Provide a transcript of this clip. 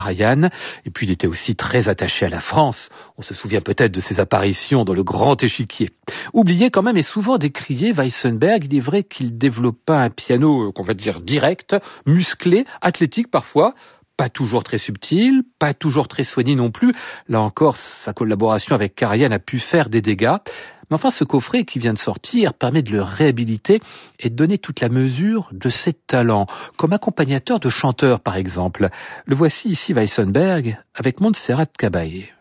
Karajan. Et puis il était aussi très attaché à la France. On se souvient peut-être de ses apparitions dans le grand échiquier. Oublié quand même et souvent décrié, Weissenberg, il est vrai qu'il développa un piano, qu'on va dire direct, musclé, athlétique parfois, pas toujours très subtil, pas toujours très soigné non plus. Là encore, sa collaboration avec Karajan a pu faire des dégâts. Mais enfin, ce coffret qui vient de sortir permet de le réhabiliter et de donner toute la mesure de ses talents, comme accompagnateur de chanteurs par exemple. Le voici ici, Weissenberg, avec Montserrat Caballé.